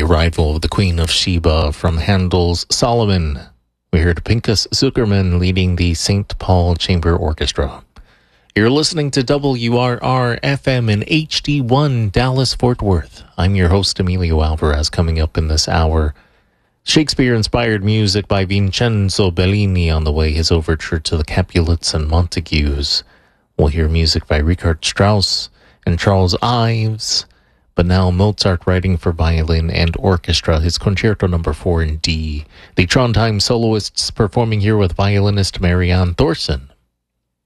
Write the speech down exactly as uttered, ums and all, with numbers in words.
arrival of the Queen of Sheba from Handel's Solomon. We heard Pinchas Zuckerman leading the Saint Paul Chamber Orchestra. You're listening to W R R F M in H D one Dallas-Fort Worth. I'm your host, Emilio Alvarez. Coming up in this hour, Shakespeare-inspired music by Vincenzo Bellini on the way, his overture to the Capulets and Montagues. We'll hear music by Richard Strauss and Charles Ives. But now Mozart writing for violin and orchestra, his Concerto Number four in D. The Trondheim soloists performing here with violinist Marianne Thorson.